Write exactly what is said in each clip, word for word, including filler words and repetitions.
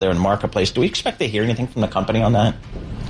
there in the marketplace. Do we expect to hear anything from the company on that?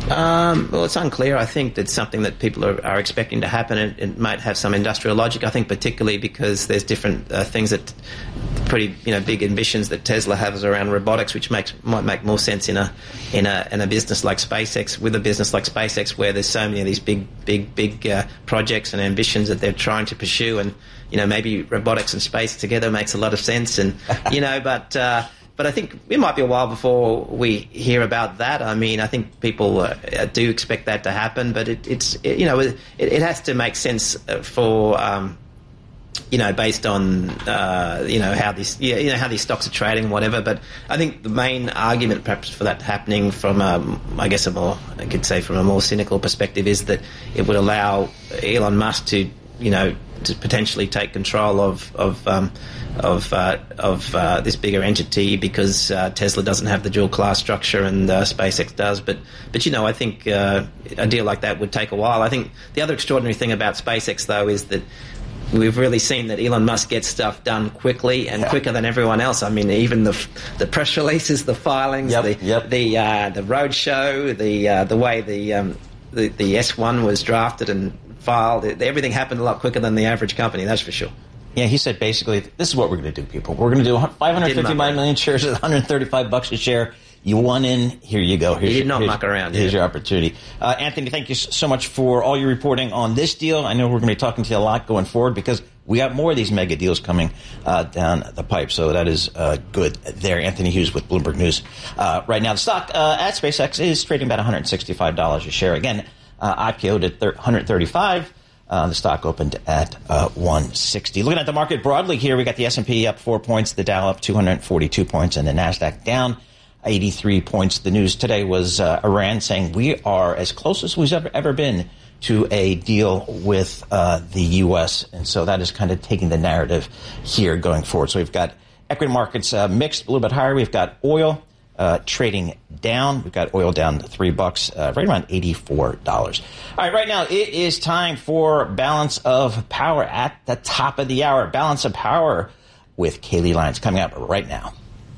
Um, well, it's unclear. I think that's something that people are, are expecting to happen. It, it might have some industrial logic, I think, particularly because there's different uh, things that pretty, you know, big ambitions that Tesla has around robotics, which makes might make more sense in a in a in a business like SpaceX, with a business like SpaceX, where there's so many of these big, big, big uh, projects and ambitions that they're trying to pursue, and you know, maybe robotics and space together makes a lot of sense, and you know, but. Uh, But I think it might be a while before we hear about that. I mean, I think people uh, do expect that to happen, but it, it's it, you know it, it has to make sense for um, you know based on uh, you know how these yeah, you know how these stocks are trading, whatever. But I think the main argument, perhaps, for that happening from um, I guess a more I could say from a more cynical perspective is that it would allow Elon Musk to you know to potentially take control of of um, of uh, of uh, this bigger entity, because uh, Tesla doesn't have the dual class structure and uh, SpaceX does. But but you know I think uh, a deal like that would take a while. I think the other extraordinary thing about SpaceX, though, is that we've really seen that Elon Musk gets stuff done quickly and yeah. quicker than everyone else. I mean, even the the press releases, the filings, yep, the yep. the uh, the road show, the uh, the way the um, the the S one was drafted and filed. Everything happened a lot quicker than the average company, that's for sure. Yeah, he said basically, this is what we're going to do, people. We're going to do five hundred fifty-nine million shares at one hundred thirty-five bucks a share. You won in, here you go. Here's he did not your, muck around. Here's yeah. your opportunity. Uh, Anthony, thank you so much for all your reporting on this deal. I know we're going to be talking to you a lot going forward, because we have more of these mega deals coming uh, down the pipe. So that is uh, good there. Anthony Hughes with Bloomberg News. Uh, right now, the stock uh, at SpaceX is trading about one hundred sixty-five dollars a share. Again, uh, I P O'd at one hundred thirty-five dollars. Uh, the stock opened at uh, one sixty. Looking at the market broadly here, we got the S and P up four points, the Dow up two hundred forty-two points, and the NASDAQ down eighty-three points. The news today was uh, Iran saying we are as close as we've ever, ever been to a deal with uh, the U S, and so that is kind of taking the narrative here going forward. So we've got equity markets uh, mixed, a little bit higher. We've got oil Uh, trading down. We've got oil down to three bucks, uh, right around eighty-four dollars. All right, right now it is time for Balance of Power at the top of the hour. Balance of Power with Kaylee Lyons coming up right now.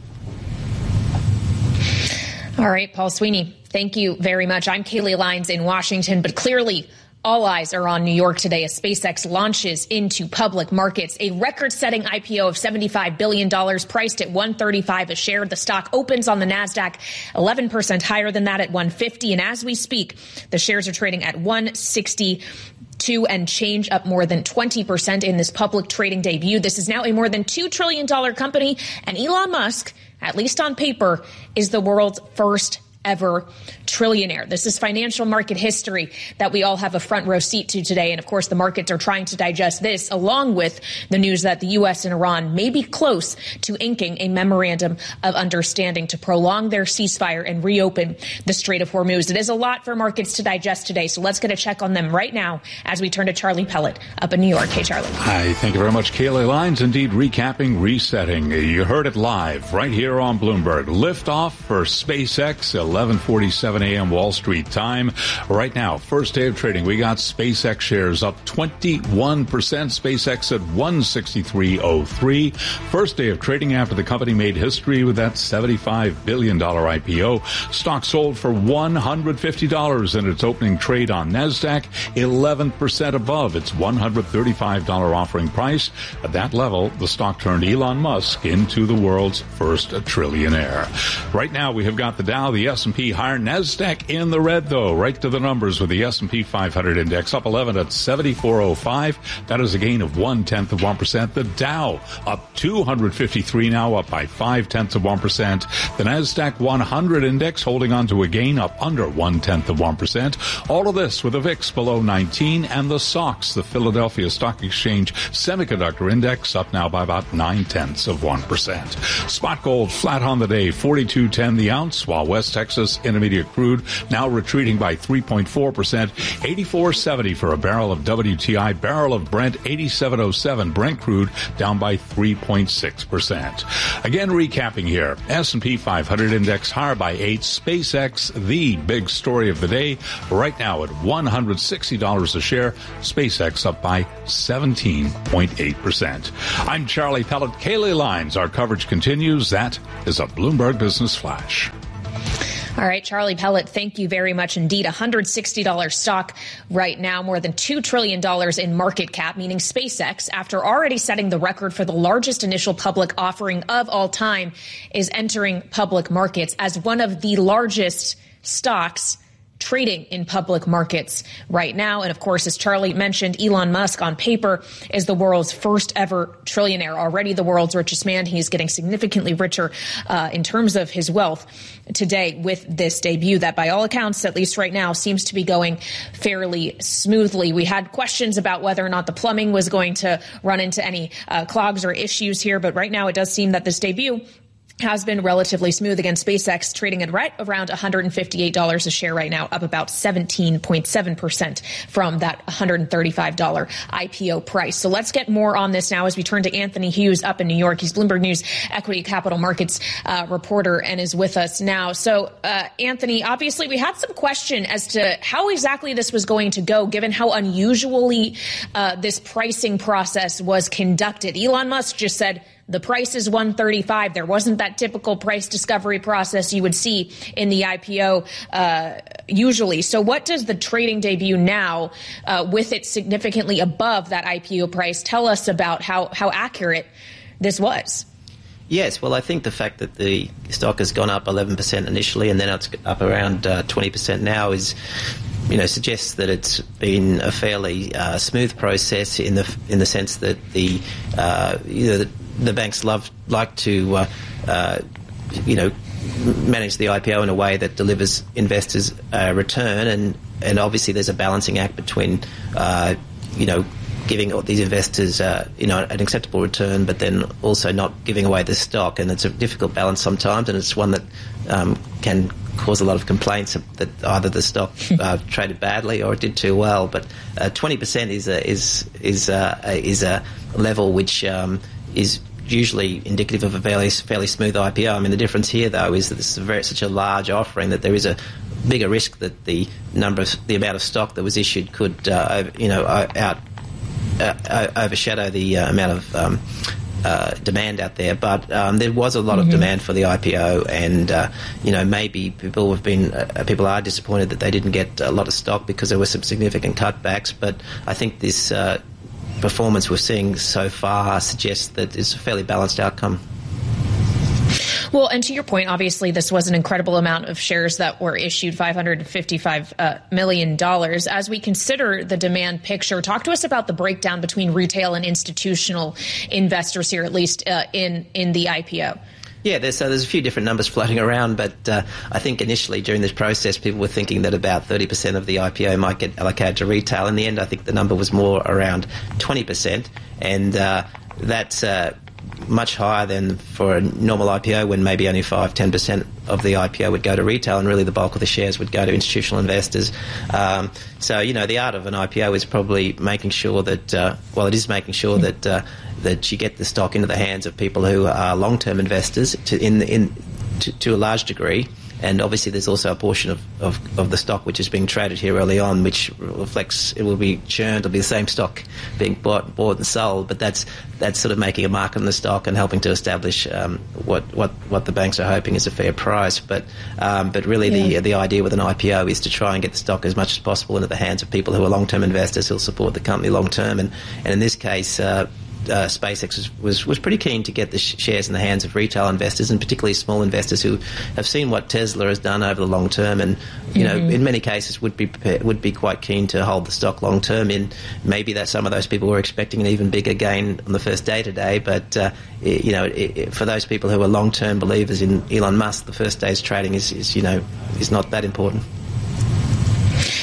All right, Paul Sweeney, thank you very much. I'm Kaylee Lyons in Washington, but clearly all eyes are on New York today as SpaceX launches into public markets. A record-setting I P O of seventy-five billion dollars priced at one thirty-five a share. The stock opens on the NASDAQ eleven percent higher than that at one fifty. And as we speak, the shares are trading at one sixty-two and change, up more than twenty percent in this public trading debut. This is now a more than two trillion dollars company. And Elon Musk, at least on paper, is the world's first ever trillionaire. This is financial market history that we all have a front row seat to today. And of course, the markets are trying to digest this, along with the news that the U S and Iran may be close to inking a memorandum of understanding to prolong their ceasefire and reopen the Strait of Hormuz. It is a lot for markets to digest today. So let's get a check on them right now as we turn to Charlie Pellet up in New York. Hey, Charlie. Hi, thank you very much, Kaylee Lyons. Indeed, recapping, resetting. You heard it live right here on Bloomberg. Liftoff for SpaceX, eleven forty-seven a.m. Wall Street time. Right now, first day of trading, we got SpaceX shares up twenty-one percent. SpaceX at one sixty-three oh three. First day of trading after the company made history with that seventy-five billion dollars I P O. Stock sold for one hundred fifty dollars in its opening trade on NASDAQ, eleven percent above its one hundred thirty-five dollars offering price. At that level, the stock turned Elon Musk into the world's first trillionaire. Right now, we have got the Dow, the S and P higher, NASDAQ in the red, though, right to the numbers with the S and P five hundred index up eleven at seventy-four oh five. That is a gain of one-tenth of one percent. The Dow up two hundred fifty-three now, up by five-tenths of one percent. The NASDAQ one hundred index holding on to a gain up under one-tenth of one percent. All of this with a V I X below nineteen, and the S O X, the Philadelphia Stock Exchange Semiconductor Index, up now by about nine-tenths of one percent. Spot gold flat on the day, forty-two ten the ounce, while West Texas Texas Intermediate crude now retreating by three point four percent, eighty-four seventy for a barrel of W T I. Barrel of Brent, eighty-seven oh seven. Brent crude down by three point six percent. Again, recapping here, S and P five hundred index higher by eight. SpaceX, the big story of the day, right now at one hundred sixty dollars a share. SpaceX up by seventeen point eight percent. I'm Charlie Pellet. Kaylee Lines. Our coverage continues. That is a Bloomberg Business Flash. All right, Charlie Pellet, thank you very much indeed. one hundred sixty dollars stock right now, more than two trillion dollars in market cap, meaning SpaceX, after already setting the record for the largest initial public offering of all time, is entering public markets as one of the largest stocks trading in public markets right now. And of course, as Charlie mentioned, Elon Musk on paper is the world's first ever trillionaire, already the world's richest man. He's getting significantly richer uh, in terms of his wealth today with this debut that by all accounts, at least right now, seems to be going fairly smoothly. We had questions about whether or not the plumbing was going to run into any uh, clogs or issues here, but right now it does seem that this debut has been relatively smooth. Again, SpaceX trading at right around one hundred fifty-eight dollars a share right now, up about seventeen point seven percent from that one hundred thirty-five dollars I P O price. So let's get more on this now as we turn to Anthony Hughes up in New York. He's Bloomberg News equity capital markets uh, reporter and is with us now. So, uh, Anthony, obviously we had some question as to how exactly this was going to go, given how unusually uh, this pricing process was conducted. Elon Musk just said, the price is one thirty-five. There wasn't that typical price discovery process you would see in the I P O uh, usually. So what does the trading debut now, uh, with it significantly above that I P O price, tell us about how, how accurate this was? Yes, well, I think the fact that the stock has gone up eleven percent initially and then it's up around uh, twenty percent now is, you know, suggests that it's been a fairly uh, smooth process in the in the sense that the uh, you know the, the banks love like to uh, uh, you know manage the I P O in a way that delivers investors a return, and and obviously there's a balancing act between uh, you know giving these investors uh, you know an acceptable return, but then also not giving away the stock, and it's a difficult balance sometimes, and it's one that um, can cause a lot of complaints that either the stock uh, traded badly or it did too well. But uh, twenty percent is a, is is a, is a level which um, is usually indicative of a fairly fairly smooth I P O. I mean, the difference here though is that this is a very, such a large offering that there is a bigger risk that the number of the amount of stock that was issued could uh, you know out uh, overshadow the uh, amount of um, Uh, demand out there, but um, there was a lot mm-hmm. of demand for the I P O, and uh, you know maybe people have been uh, people are disappointed that they didn't get a lot of stock because there were some significant cutbacks. But I think this uh, performance we're seeing so far suggests that it's a fairly balanced outcome. Well, and to your point, obviously, this was an incredible amount of shares that were issued, five hundred fifty-five uh, million dollars. As we consider the demand picture, talk to us about the breakdown between retail and institutional investors here, at least uh, in, in the I P O. Yeah, there's, uh, there's a few different numbers floating around, but uh, I think initially during this process, people were thinking that about thirty percent of the I P O might get allocated to retail. In the end, I think the number was more around twenty percent, and uh, that's uh, much higher than for a normal I P O, when maybe only five to ten percent of the I P O would go to retail, and really the bulk of the shares would go to institutional investors. Um, so, you know, the art of an I P O is probably making sure that, uh, well, it is making sure that uh, that you get the stock into the hands of people who are long-term investors to, in, in, to, to a large degree. And obviously there's also a portion of, of, of the stock which is being traded here early on, which reflects, it will be churned, it'll be the same stock being bought, bought and sold, but that's that's sort of making a mark on the stock and helping to establish um, what, what, what the banks are hoping is a fair price. But um, but really yeah. the the idea with an I P O is to try and get the stock as much as possible into the hands of people who are long-term investors who'll support the company long-term. And, and in this case, uh, Uh, SpaceX was, was was pretty keen to get the sh- shares in the hands of retail investors, and particularly small investors who have seen what Tesla has done over the long term, and you mm-hmm. know in many cases would be would be quite keen to hold the stock long term. In maybe that some of those people were expecting an even bigger gain on the first day today, but uh, it, you know it, it, for those people who are long term believers in Elon Musk, the first day's trading is, is you know is not that important.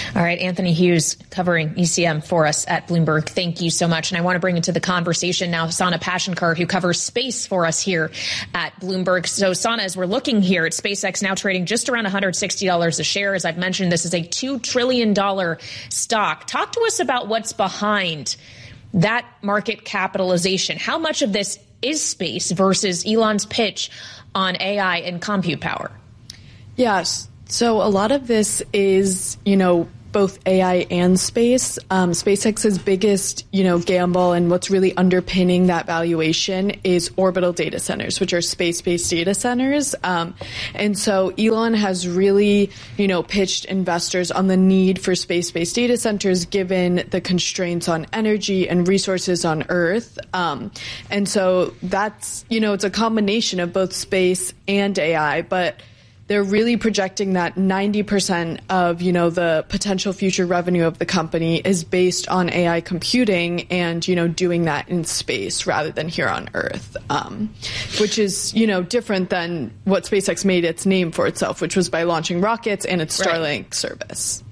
All right, Anthony Hughes covering E C M for us at Bloomberg. Thank you so much. And I want to bring into the conversation now Sana Pashankar, who covers space for us here at Bloomberg. So, Sana, as we're looking here at SpaceX now trading just around one hundred sixty dollars a share, as I've mentioned, this is a two trillion dollars stock. Talk to us about what's behind that market capitalization. How much of this is space versus Elon's pitch on A I and compute power? Yes. So a lot of this is, you know, both A I and space. Um, SpaceX's biggest, you know, gamble and what's really underpinning that valuation is orbital data centers, which are space-based data centers. Um, and so Elon has really, you know, pitched investors on the need for space-based data centers given the constraints on energy and resources on Earth. Um, and so that's, you know, it's a combination of both space and A I, but they're really projecting that ninety percent of, you know, the potential future revenue of the company is based on A I computing and, you know, doing that in space rather than here on Earth, um, which is, you know, different than what SpaceX made its name for itself, which was by launching rockets and its Starlink right. service.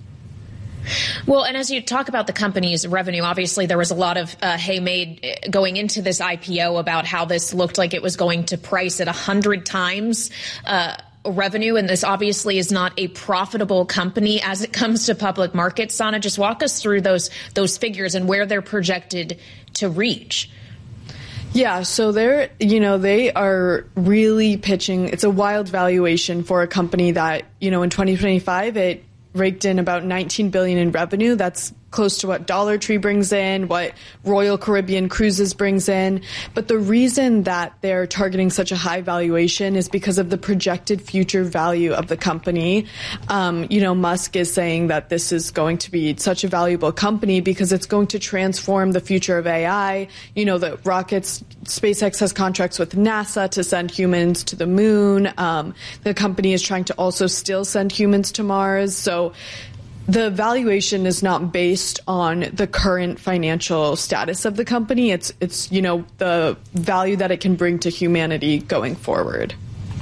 Well, and as you talk about the company's revenue, obviously there was a lot of uh, hay made going into this I P O about how this looked like it was going to price at one hundred times uh revenue, and this obviously is not a profitable company as it comes to public markets. Sana, just walk us through those those figures and where they're projected to reach. Yeah, so they're, you know, they are really pitching. It's a wild valuation for a company that, you know, in twenty twenty-five, it raked in about nineteen billion dollars in revenue. That's close to what Dollar Tree brings in, what Royal Caribbean Cruises brings in. But the reason that they're targeting such a high valuation is because of the projected future value of the company. Um, you know, Musk is saying that this is going to be such a valuable company because it's going to transform the future of A I. You know, the rockets, SpaceX has contracts with NASA to send humans to the moon. Um, the company is trying to also still send humans to Mars. So the valuation is not based on the current financial status of the company. It's, it's, you know, the value that it can bring to humanity going forward.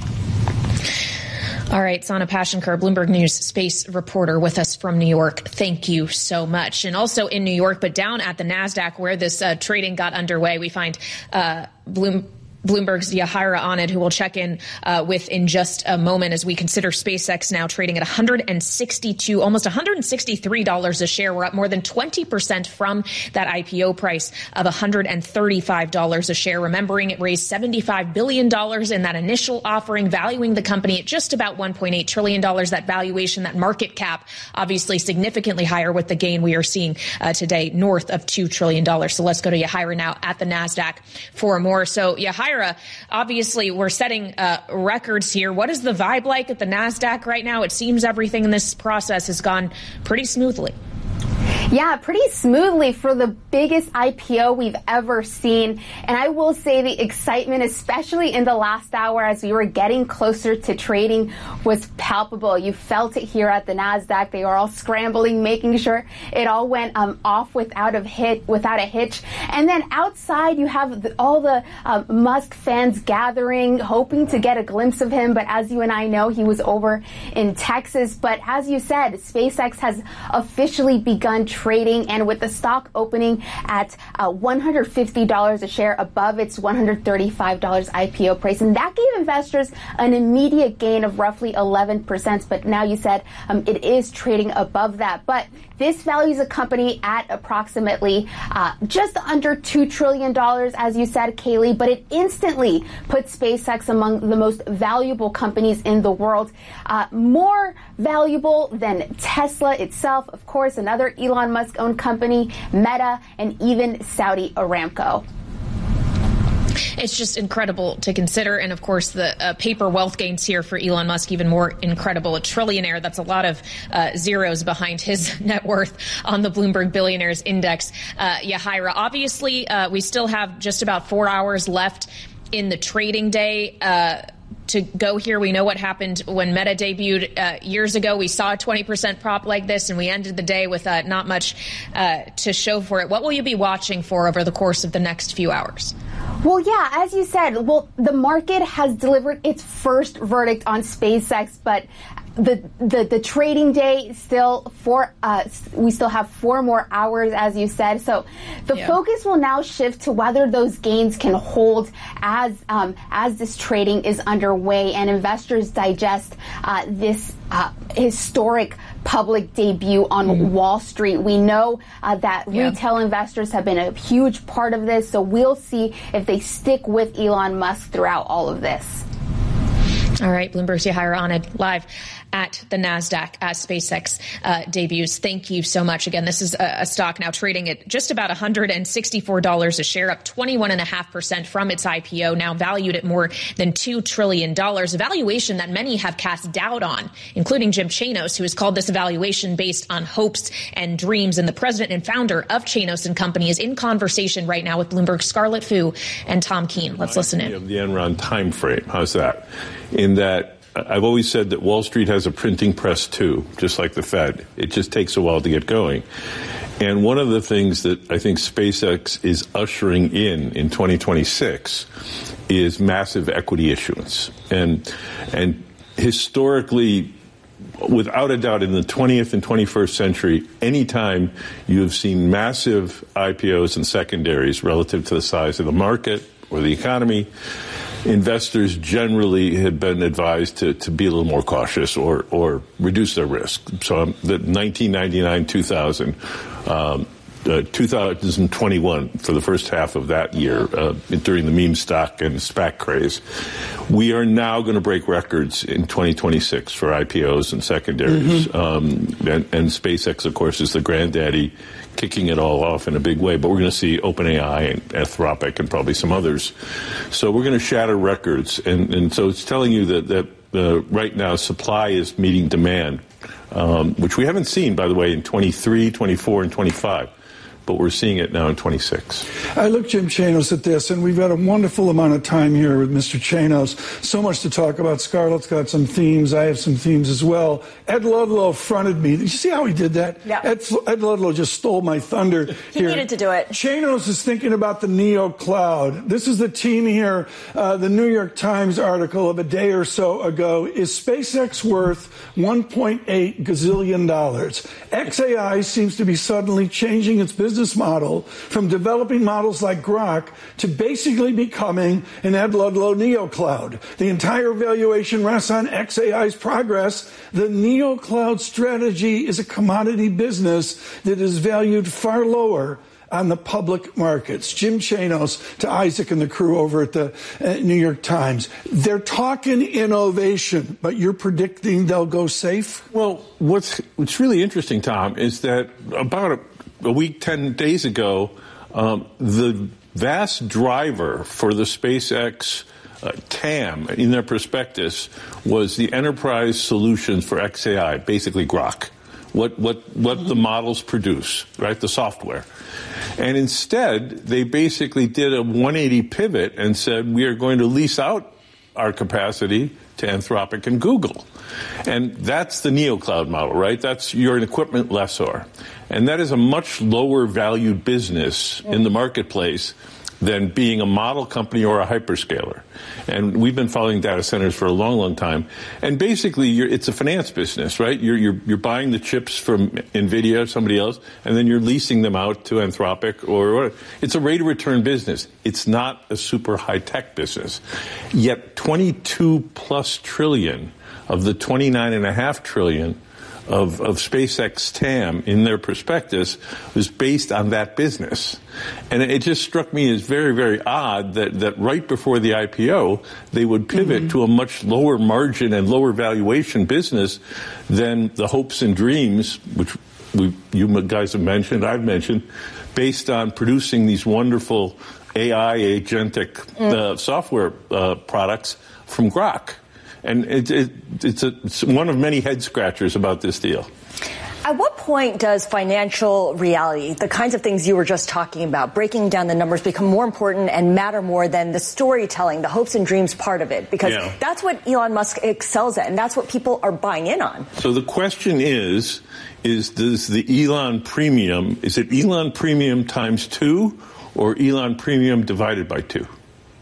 All right, Sana Pashankar, Bloomberg News space reporter with us from New York. Thank you so much. And also in New York, but down at the NASDAQ where this uh, trading got underway, we find uh, Bloom. Bloomberg's Yahaira Anand, who we'll check in uh, with in just a moment as we consider SpaceX now trading at one hundred sixty-two, almost one hundred sixty-three dollars a share. We're up more than twenty percent from that I P O price of one hundred thirty-five dollars a share. Remembering it raised seventy-five billion dollars in that initial offering, valuing the company at just about one point eight trillion dollars. That valuation, that market cap, obviously significantly higher with the gain we are seeing uh, today, north of two trillion dollars. So let's go to Yahaira now at the NASDAQ for more. So Yahaira, obviously, we're setting uh, records here. What is the vibe like at the NASDAQ right now? It seems everything in this process has gone pretty smoothly. Yeah, pretty smoothly for the biggest I P O we've ever seen. And I will say the excitement, especially in the last hour as we were getting closer to trading, was palpable. You felt it here at the NASDAQ. They were all scrambling, making sure it all went um, off without a hit, without a hitch. And then outside, you have the, all the um, Musk fans gathering, hoping to get a glimpse of him. But as you and I know, he was over in Texas. But as you said, SpaceX has officially begun trading, and with the stock opening at uh, one hundred fifty dollars a share above its one hundred thirty-five dollars I P O price. And that gave investors an immediate gain of roughly eleven percent. But now you said um, it is trading above that. But this values a company at approximately uh, just under two trillion dollars, as you said, Kaylee, but it instantly puts SpaceX among the most valuable companies in the world, uh, more valuable than Tesla itself, of course, another Elon Musk-owned company, Meta, and even Saudi Aramco. It's just incredible to consider. And of course, the uh, paper wealth gains here for Elon Musk, even more incredible. A trillionaire. That's a lot of uh, zeros behind his net worth on the Bloomberg Billionaires Index. Uh, Yahaira, obviously, uh, we still have just about four hours left in the trading day. Uh, to go here. We know what happened when Meta debuted uh, years ago. We saw a twenty percent prop like this, and we ended the day with uh, not much uh, to show for it. What will you be watching for over the course of the next few hours? Well, yeah, as you said, well, the market has delivered its first verdict on SpaceX, but the, the the trading day still four. Uh, we still have four more hours, as you said. So the yeah. focus will now shift to whether those gains can hold as um, as this trading is underway and investors digest uh, this uh, historic public debut on mm. Wall Street. We know uh, that yeah. retail investors have been a huge part of this. So we'll see if they stick with Elon Musk throughout all of this. All right, Bloomberg's Yahaira Anand live at the NASDAQ as SpaceX uh, debuts. Thank you so much. Again, this is a, a stock now trading at just about one hundred sixty-four dollars a share, up twenty-one point five percent from its I P O, now valued at more than two trillion dollars, a valuation that many have cast doubt on, including Jim Chanos, who has called this a valuation based on hopes and dreams. And the president and founder of Chanos and Company is in conversation right now with Bloomberg's Scarlett Fu and Tom Keene. Let's listen in. Of the Enron time frame. How's that? In that I've always said that Wall Street has a printing press too, just like the Fed. It just takes a while to get going. And one of the things that I think SpaceX is ushering in in twenty twenty-six is massive equity issuance. And and historically, without a doubt, in the twentieth and twenty-first century, anytime you have seen massive I P Os and secondaries relative to the size of the market or the economy, investors generally have been advised to, to be a little more cautious or, or reduce their risk. So um, the nineteen ninety-nine, two thousand, um, uh, two thousand twenty-one, for the first half of that year, uh, during the meme stock and SPAC craze, we are now going to break records in twenty twenty-six for I P Os and secondaries. Mm-hmm. Um, and, and SpaceX, of course, is the granddaddy, kicking it all off in a big way. But we're going to see OpenAI and Anthropic and probably some others. So we're going to shatter records. And, and so it's telling you that, that uh, right now supply is meeting demand, um, which we haven't seen, by the way, in twenty-three, twenty-four, and twenty-five. But we're seeing it now in twenty-six. I look, Jim Chanos, at this, and we've had a wonderful amount of time here with Mister Chanos. So much to talk about. Scarlett's got some themes. I have some themes as well. Ed Ludlow fronted me. Did you see how he did that? Yeah. Ed, Ed Ludlow just stole my thunder he here. He needed to do it. Chanos is thinking about the Neo Cloud. This is the team here. Uh, the New York Times article of a day or so ago. Is SpaceX worth one point eight gazillion dollars? X A I seems to be suddenly changing its business model from developing models like Grok to basically becoming an Ed Ludlow NeoCloud. The entire valuation rests on X A I's progress. The NeoCloud strategy is a commodity business that is valued far lower on the public markets. Jim Chanos to Isaac and the crew over at the uh, New York Times. They're talking innovation, but you're predicting they'll go safe? Well, what's, what's really interesting, Tom, is that about a A week, ten days ago, um, the vast driver for the SpaceX uh, T A M in their prospectus was the enterprise solutions for X A I, basically Grok, what what what mm-hmm. the models produce, right, the software. And instead, they basically did a one eighty pivot and said, we are going to lease out our capacity to Anthropic and Google. And that's the NeoCloud model, right? That's, you're an equipment lessor. And that is a much lower valued business in the marketplace than being a model company or a hyperscaler. And we've been following data centers for a long, long time. And basically, you're, it's a finance business, right? You're, you're, you're buying the chips from NVIDIA or somebody else, and then you're leasing them out to Anthropic or, or it's a rate of return business. It's not a super high-tech business. Yet twenty-two plus trillion of the twenty-nine and a half trillion Of, of SpaceX T A M in their prospectus was based on that business. And it just struck me as very, very odd that, that right before the I P O, they would pivot mm-hmm. to a much lower margin and lower valuation business than the hopes and dreams, which we, you guys have mentioned, I've mentioned, based on producing these wonderful A I agentic mm. uh, software uh, products from Grok. And it, it, it's, a, it's one of many head scratchers about this deal. At what point does financial reality, the kinds of things you were just talking about, breaking down the numbers, become more important and matter more than the storytelling, the hopes and dreams part of it? Because yeah. that's what Elon Musk excels at, and that's what people are buying in on. So the question is, is does the Elon premium, is it Elon premium times two or Elon premium divided by two?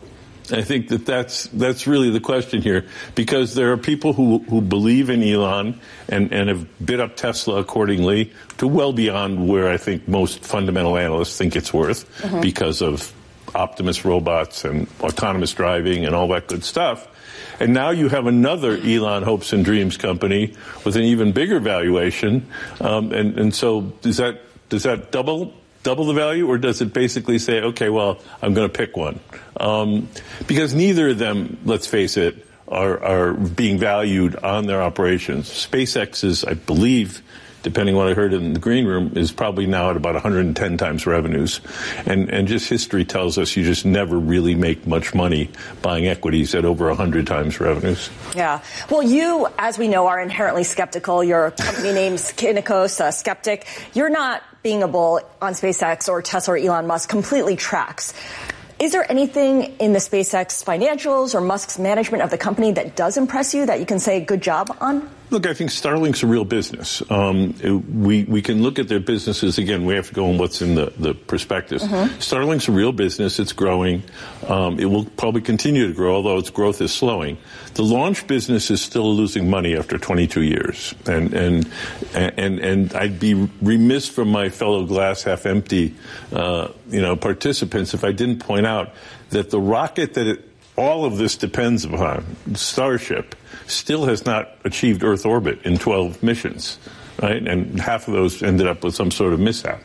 I think that that's, that's really the question here, because there are people who, who believe in Elon and, and have bid up Tesla accordingly to well beyond where I think most fundamental analysts think it's worth mm-hmm. because of Optimus robots and autonomous driving and all that good stuff. And now you have another Elon Hopes and Dreams company with an even bigger valuation. Um, and, and so does that, does that double double the value, or does it basically say, okay, well, I'm going to pick one? Um, because neither of them, let's face it, are, are being valued on their operations. SpaceX is, I believe, depending on what I heard in the green room, is probably now at about one hundred ten times revenues. And, and just history tells us you just never really make much money buying equities at over one hundred times revenues. Yeah. Well, you, as we know, are inherently skeptical. Your company name's Kynikos, uh, skeptic. You're not being a bull on SpaceX or Tesla or Elon Musk completely tracks. Is there anything in the SpaceX financials or Musk's management of the company that does impress you that you can say good job on? Look, I think Starlink's a real business. Um, it, we we can look at their businesses. Again, we have to go on what's in the, the prospectus. Mm-hmm. Starlink's a real business. It's growing. Um, it will probably continue to grow, although its growth is slowing. The launch business is still losing money after twenty-two years. And and and, and I'd be remiss from my fellow glass half empty uh, you know, participants if I didn't point out that the rocket that it, all of this depends upon, Starship, still has not achieved Earth orbit in twelve missions, right? And half of those ended up with some sort of mishap.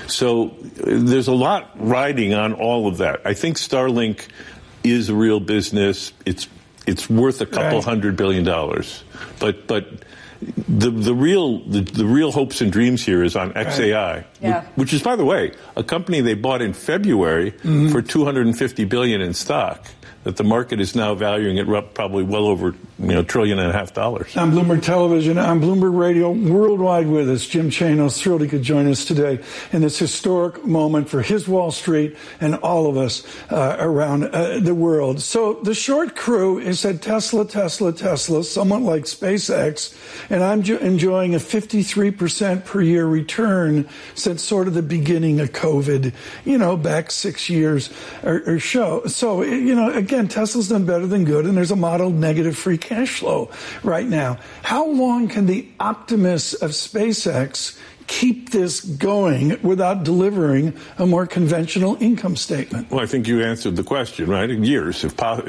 So there's a lot riding on all of that. I think Starlink is a real business. It's it's worth a couple right. hundred billion dollars. But but the the real the, the real hopes and dreams here is on X A I, right. yeah. which, which is, by the way, a company they bought in February mm-hmm. for two hundred fifty billion dollars in stock, that the market is now valuing it probably well over, you know, trillion and a half dollars. On Bloomberg Television, on Bloomberg Radio, worldwide with us, Jim Chanos, thrilled he could join us today in this historic moment for his Wall Street and all of us uh, around uh, the world. So the short crew is at Tesla, Tesla, Tesla, somewhat like SpaceX, and I'm ju- enjoying a fifty-three percent per year return since sort of the beginning of COVID, you know, back six years or, or so. So, you know, again, Tesla's done better than good, and there's a model negative free cash flow right now. How long can the optimists of SpaceX keep this going without delivering a more conventional income statement? Well, I think you answered the question, right? Years, if, po-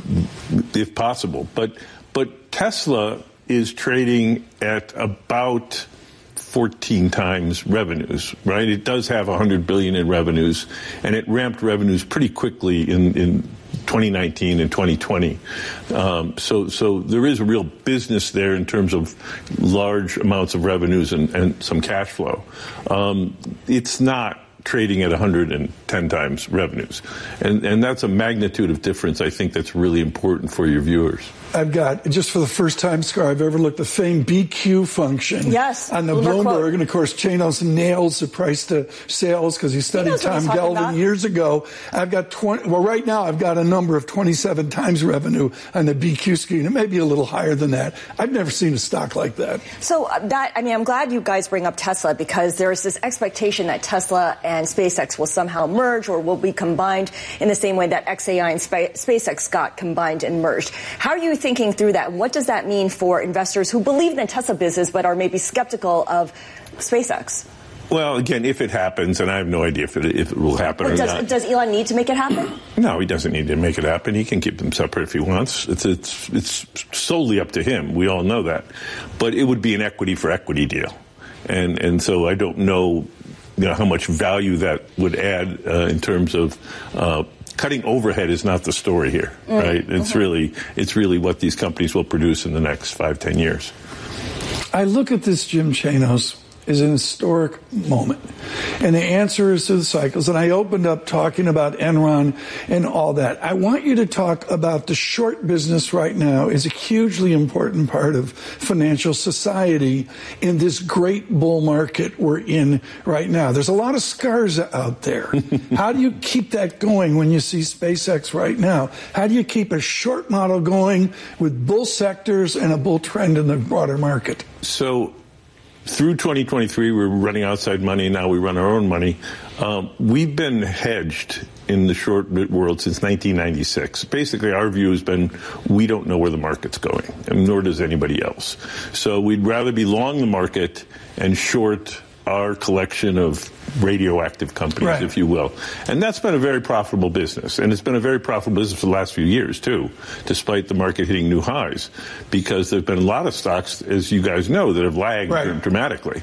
if possible. But but Tesla is trading at about fourteen times revenues, right? It does have one hundred billion in revenues, and it ramped revenues pretty quickly in, in twenty nineteen and twenty twenty. Um, so, so there is a real business there in terms of large amounts of revenues and, and some cash flow. Um, it's not trading at one hundred ten times revenues. And, and that's a magnitude of difference, I think, that's really important for your viewers. I've got, just for the first time, Scar, I've ever looked, the famed B Q function yes, on the Bloomberg. Bloomberg. And, of course, Chanos nails the price to sales because he studied he Tom Galvin about. years ago. I've got twenty, well, right now I've got a number of twenty-seven times revenue on the B Q screen. It may be a little higher than that. I've never seen a stock like that. So that, I mean, I'm glad you guys bring up Tesla because there is this expectation that Tesla and SpaceX will somehow merge or will be combined in the same way that X A I and Spa- SpaceX got combined and merged. How are you thinking through that? What does that mean for investors who believe in the Tesla business but are maybe skeptical of SpaceX? Well, again, if it happens, and I have no idea if it, if it will happen well, or does, not. Does Elon need to make it happen? No, he doesn't need to make it happen. He can keep them separate if he wants. It's it's it's solely up to him. We all know that. But it would be an equity for equity deal. And and so I don't know, you know, how much value that would add uh, in terms of uh, cutting overhead is not the story here, mm-hmm. right? It's mm-hmm. really it's really what these companies will produce in the next five, ten years. I look at this, Jim Chanos, is an historic moment. And the answer is to the cycles. And I opened up talking about Enron and all that. I want you to talk about the short business right now is a hugely important part of financial society in this great bull market we're in right now. There's a lot of scars out there. How do you keep that going when you see SpaceX right now? How do you keep a short model going with bull sectors and a bull trend in the broader market? So through twenty twenty-three, we were running outside money. Now we run our own money. Um, we've been hedged in the short world since nineteen ninety-six. Basically, our view has been we don't know where the market's going, and nor does anybody else. So we'd rather be long the market and short our collection of radioactive companies, right. if you will. And that's been a very profitable business. And it's been a very profitable business for the last few years, too, despite the market hitting new highs, because there have been a lot of stocks, as you guys know, that have lagged right. dramatically.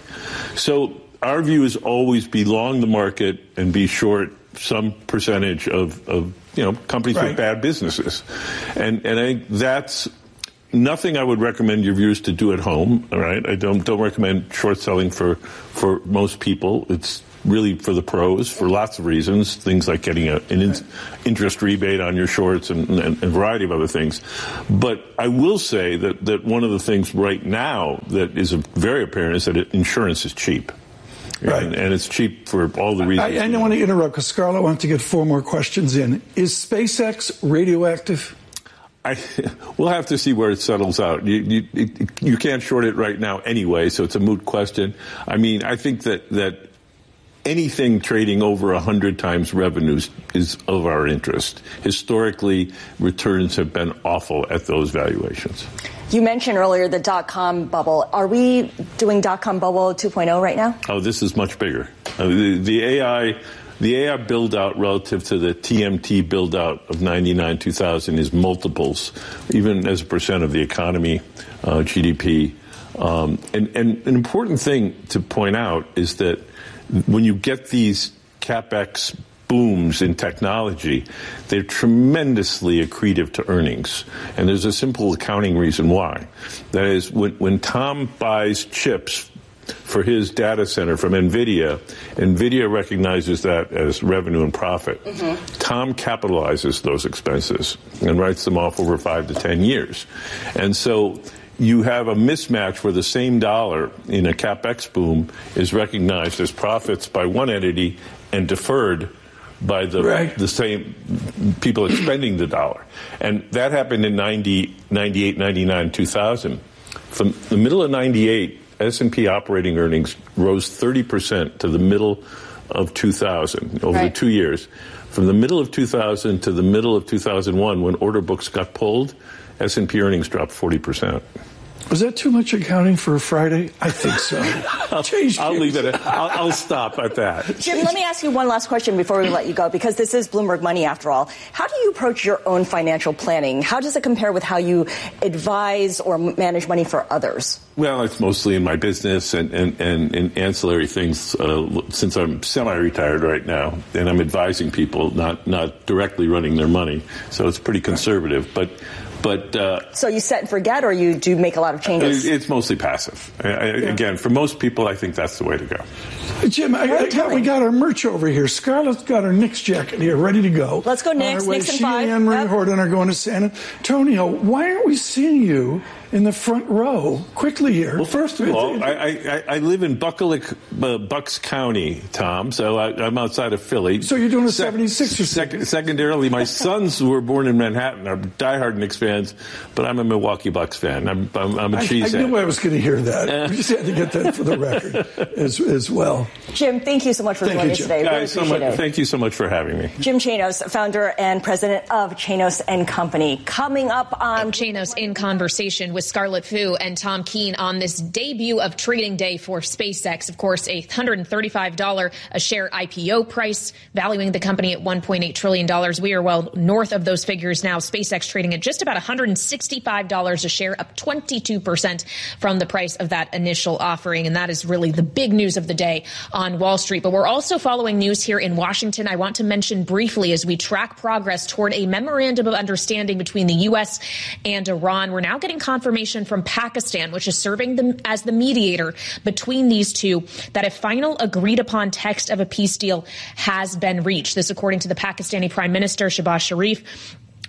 So our view is always be long the market and be short some percentage of, of you know, companies right. with bad businesses. And, and I think that's nothing I would recommend your viewers to do at home. All right, I don't don't recommend short selling for for most people. It's really for the pros for lots of reasons, things like getting a, an in, interest rebate on your shorts and, and, and a variety of other things. But I will say that that one of the things right now that is very apparent is that it, insurance is cheap. Right. And, and it's cheap for all the reasons. I, I don't want to interrupt because Scarlett wants to get four more questions in. Is SpaceX radioactive? I, we'll have to see where it settles out. You, you, it, you can't short it right now anyway, so it's a moot question. I mean, I think that, that anything trading over one hundred times revenues is of our interest. Historically, returns have been awful at those valuations. You mentioned earlier the dot-com bubble. Are we doing dot-com bubble two point oh right now? Oh, this is much bigger. Uh, the, the A I... The A I build-out relative to the T M T build-out of ninety-nine two thousand is multiples, even as a percent of the economy, uh, G D P. Um, and, and an important thing to point out is that when you get these CapEx booms in technology, they're tremendously accretive to earnings. And there's a simple accounting reason why. That is, when, when Tom buys chips for his data center from NVIDIA, NVIDIA recognizes that as revenue and profit. Mm-hmm. Tom capitalizes those expenses and writes them off over five to ten years. And so you have a mismatch where the same dollar in a CapEx boom is recognized as profits by one entity and deferred by the right. the same people expending the dollar. And that happened in ninety, ninety-eight, ninety-nine, two thousand. From the middle of ninety-eight, S and P operating earnings rose thirty percent to the middle of two thousand over right. the two years. From the middle of two thousand to the middle of two thousand one, when order books got pulled, S and P earnings dropped forty percent. Was that too much accounting for a Friday? I think so. I'll, I'll leave it. At, I'll, I'll stop at that. Jim, let me ask you one last question before we let you go, because this is Bloomberg Money after all. How do you approach your own financial planning? How does it compare with how you advise or manage money for others? Well, it's mostly in my business and, and, and, and ancillary things uh, since I'm semi-retired right now, and I'm advising people, not, not directly running their money. So it's pretty conservative. But But uh, so you set and forget, or you do make a lot of changes? It's mostly passive. I, I, yeah. Again, for most people, I think that's the way to go. Jim, I, I got, we got our merch over here. Scarlett's got her Knicks jacket here, ready to go. Let's go Knicks. Knicks and five. She and Anne-Marie yep. Horton are going to San Antonio. Why aren't we seeing you in the front row quickly here? Well, first of all, I, I, I live in Buccleuch, uh, Bucks County, Tom, so I, I'm outside of Philly. So you're doing a seventy-sixers. Sec- secondarily, my sons who were born in Manhattan are diehard Knicks fans, but I'm a Milwaukee Bucks fan. I'm, I'm, I'm a I, cheesehead. I knew I was going to hear that. We just had to get that for the record as, as well. Jim, thank you so much for thank joining you, us today. Guys, really so appreciate much, it. Thank you so much for having me. Jim Chanos, founder and president of Chanos and Company. Coming up on Chanos in conversation with Scarlett Fu and Tom Keene on this debut of trading day for SpaceX. Of course, a one hundred thirty-five dollars a share I P O price, valuing the company at one point eight trillion dollars. We are well north of those figures now. SpaceX trading at just about one hundred sixty-five dollars a share, up twenty-two percent from the price of that initial offering. And that is really the big news of the day on Wall Street. But we're also following news here in Washington. I want to mention briefly as we track progress toward a memorandum of understanding between the U S and Iran. We're now getting confirmation from Pakistan, which is serving them as the mediator between these two, that a final agreed upon text of a peace deal has been reached. This according to the Pakistani Prime Minister Shehbaz Sharif.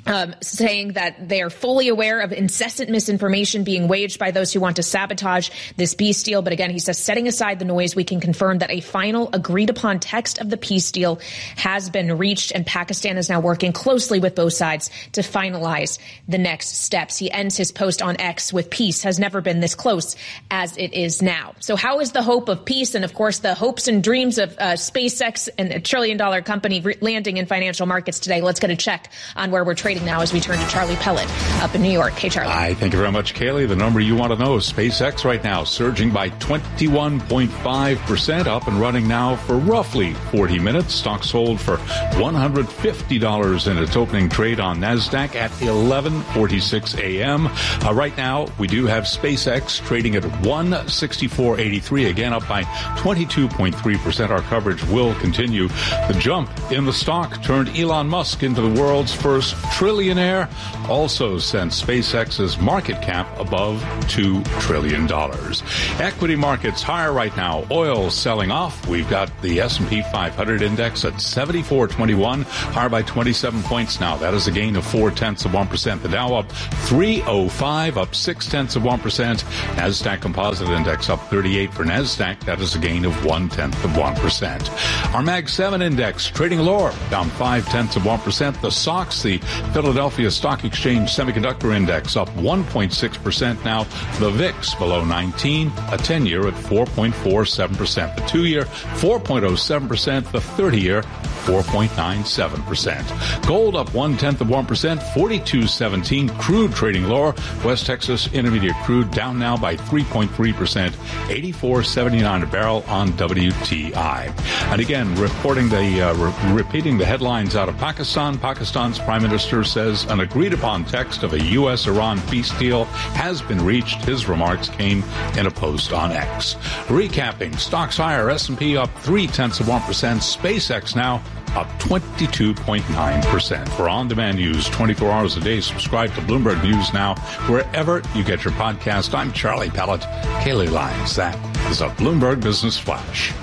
Um, saying that they are fully aware of incessant misinformation being waged by those who want to sabotage this peace deal. But again, he says, setting aside the noise, we can confirm that a final agreed upon text of the peace deal has been reached, and Pakistan is now working closely with both sides to finalize the next steps. He ends his post on X with, peace has never been this close as it is now. So how is the hope of peace and, of course, the hopes and dreams of uh, SpaceX and a trillion dollar company re- landing in financial markets today? Let's get a check on where we're trading now as we turn to Charlie Pellet up in New York. Hey, Charlie. Hi, thank you very much, Kaylee. The number you want to know is SpaceX right now surging by twenty-one point five percent, up and running now for roughly forty minutes. Stock sold for one hundred fifty dollars in its opening trade on NASDAQ at eleven forty-six a.m. Uh, right now, we do have SpaceX trading at one sixty-four eighty-three, again up by twenty-two point three percent. Our coverage will continue. The jump in the stock turned Elon Musk into the world's first trillionaire, also sent SpaceX's market cap above two trillion dollars. Equity markets higher right now. Oil selling off. We've got the S and P five hundred index at seventy-four twenty-one, higher by twenty-seven points now. That is a gain of four tenths of one percent. The Dow up three oh five, up six tenths of one percent. NASDAQ Composite Index up thirty-eight for NASDAQ. That is a gain of one tenth of one percent. Our Mag seven index trading lower, down five tenths of one percent. The S O X, the Philadelphia Stock Exchange Semiconductor Index, up one point six percent now. The V I X below nineteen, a ten-year at four point four seven percent. The two-year, four point oh seven percent. The thirty-year, four point nine seven percent. Gold up one-tenth of one percent, forty-two seventeen. Crude trading lower. West Texas Intermediate crude down now by three point three percent, eighty-four seventy-nine a barrel on W T I. And again, reporting the uh, re- repeating the headlines out of Pakistan. Pakistan's Prime Minister says an agreed-upon text of a U S Iran peace deal has been reached. His remarks came in a post on X. Recapping, stocks higher, S and P up three-tenths of one percent. SpaceX now up twenty-two point nine percent. For on-demand news twenty-four hours a day, subscribe to Bloomberg News Now wherever you get your podcast. I'm Charlie Pellet. Kaylee Lyons. That is a Bloomberg Business Flash.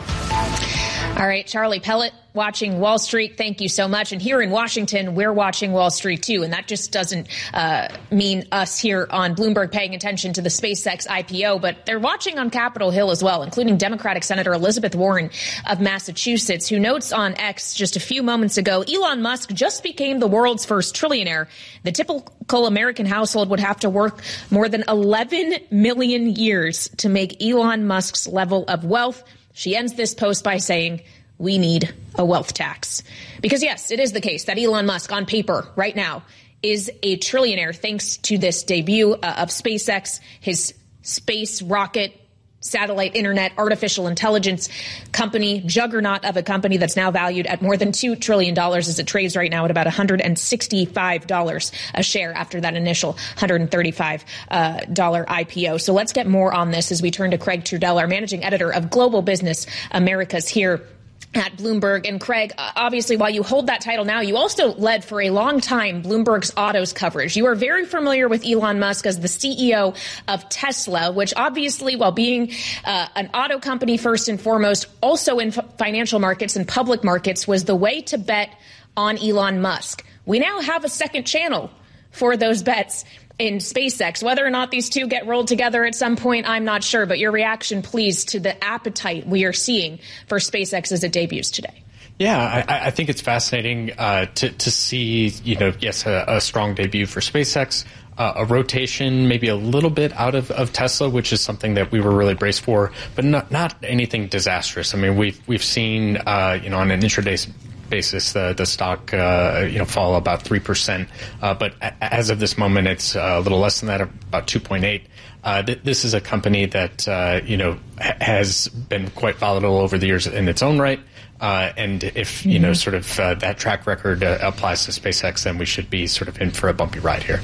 All right, Charlie Pellet, watching Wall Street. Thank you so much. And here in Washington, we're watching Wall Street, too. And that just doesn't uh, mean us here on Bloomberg paying attention to the SpaceX I P O, but they're watching on Capitol Hill as well, including Democratic Senator Elizabeth Warren of Massachusetts, who notes on X just a few moments ago, Elon Musk just became the world's first trillionaire. The typical American household would have to work more than eleven million years to make Elon Musk's level of wealth. She ends this post by saying, we need a wealth tax. Because, yes, it is the case that Elon Musk, on paper, right now, is a trillionaire thanks to this debut uh, of SpaceX, his space rocket, satellite, internet, artificial intelligence company, juggernaut of a company that's now valued at more than two trillion dollars as it trades right now at about one hundred sixty-five dollars a share after that initial one hundred thirty-five dollars uh, I P O. So let's get more on this as we turn to Craig Trudell, our managing editor of Global Business Americas here at Bloomberg. And Craig, obviously, while you hold that title now, you also led for a long time Bloomberg's autos coverage. You are very familiar with Elon Musk as the C E O of Tesla, which obviously, while being uh, an auto company first and foremost, also in f- financial markets and public markets, was the way to bet on Elon Musk. We now have a second channel for those bets in SpaceX. Whether or not these two get rolled together at some point, I'm not sure. But your reaction, please, to the appetite we are seeing for SpaceX as it debuts today. Yeah, I, I think it's fascinating uh, to, to see, you know, yes, a, a strong debut for SpaceX, uh, a rotation maybe a little bit out of, of Tesla, which is something that we were really braced for, but not not anything disastrous. I mean, we've we've seen, uh, you know, on an intraday basis, the the stock uh, you know fall about three percent, uh, but as of this moment, it's a little less than that, about two point eight. Uh, th- this is a company that uh, you know ha- has been quite volatile over the years in its own right, uh, and if you know sort of uh, that track record uh, applies to SpaceX, then we should be sort of in for a bumpy ride here.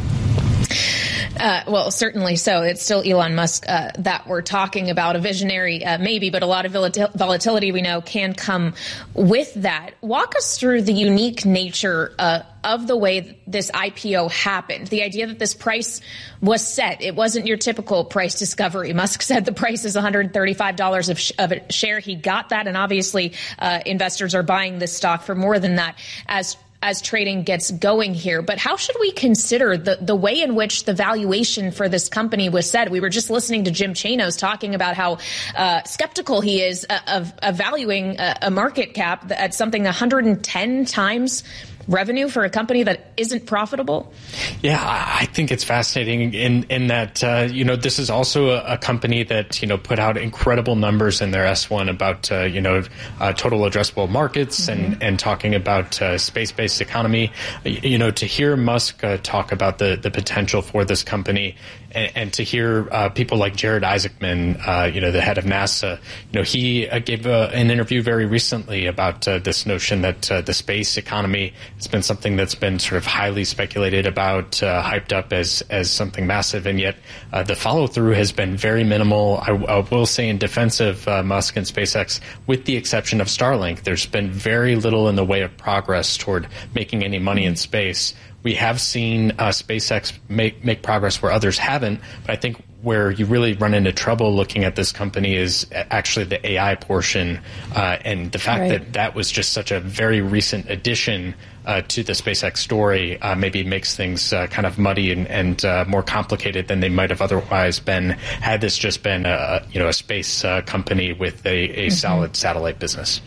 Uh, well, certainly so. It's still Elon Musk uh, that we're talking about, a visionary uh, maybe, but a lot of volatil- volatility we know can come with that. Walk us through the unique nature uh, of the way this I P O happened. The idea that this price was set. It wasn't your typical price discovery. Musk said the price is one hundred thirty-five dollars of, sh- of a share. He got that, and obviously uh, investors are buying this stock for more than that as as trading gets going here. But how should we consider the, the way in which the valuation for this company was set? We were just listening to Jim Chanos talking about how uh, skeptical he is uh, of, of valuing a, a market cap at something one hundred ten times revenue for a company that isn't profitable? Yeah, I think it's fascinating in in that uh, you know this is also a, a company that you know put out incredible numbers in their S one about uh, you know uh, total addressable markets mm-hmm. and and talking about uh, space-based economy. You know, to hear Musk uh, talk about the the potential for this company. And, and to hear uh, people like Jared Isaacman, uh, you know, the head of NASA, you know, he uh, gave uh, an interview very recently about uh, this notion that uh, the space economy has been something that's been sort of highly speculated about, uh, hyped up as as something massive, and yet uh, the follow through has been very minimal. I, I will say, in defense of uh, Musk and SpaceX, with the exception of Starlink, there's been very little in the way of progress toward making any money in space. We have seen uh, SpaceX make make progress where others haven't, but I think where you really run into trouble looking at this company is actually the A I portion, uh, and the fact right. that that was just such a very recent addition uh, to the SpaceX story uh, maybe makes things uh, kind of muddy and, and uh, more complicated than they might have otherwise been had this just been a you know a space uh, company with a, a mm-hmm. solid satellite business.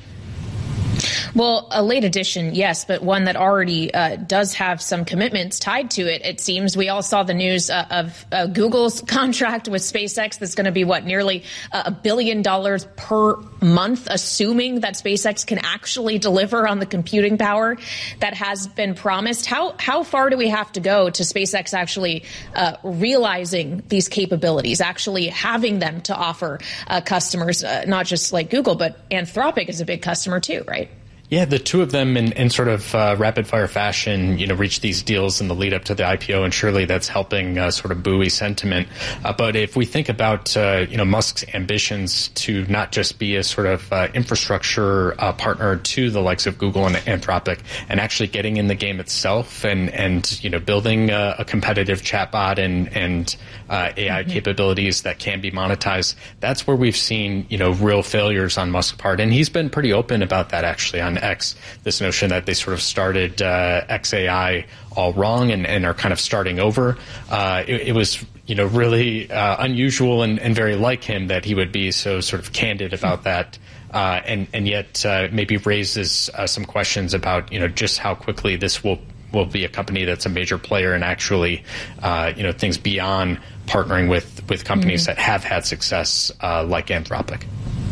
Well, a late addition, yes, but one that already uh, does have some commitments tied to it. It seems we all saw the news uh, of uh, Google's contract with SpaceX that's going to be, what, nearly a billion dollars per month, assuming that SpaceX can actually deliver on the computing power that has been promised. How how far do we have to go to SpaceX actually uh, realizing these capabilities, actually having them to offer uh, customers, uh, not just like Google, but Anthropic is a big customer too, right? Yeah, the two of them in, in sort of uh, rapid-fire fashion, you know, reach these deals in the lead-up to the I P O, and surely that's helping uh, sort of buoy sentiment. Uh, but if we think about, uh, you know, Musk's ambitions to not just be a sort of uh, infrastructure uh, partner to the likes of Google and Anthropic, and actually getting in the game itself and, and you know, building a, a competitive chatbot and, and uh, A I mm-hmm. capabilities that can be monetized, that's where we've seen, you know, real failures on Musk's part. And he's been pretty open about that, actually, on X, this notion that they sort of started uh, X A I all wrong and, and are kind of starting over. Uh, it, it was, you know, really uh, unusual and, and very like him that he would be so sort of candid about that. Uh, and, and yet uh, maybe raises uh, some questions about, you know, just how quickly this will will be a company that's a major player and actually, uh, you know, things beyond partnering with, with companies mm-hmm. that have had success uh, like Anthropic.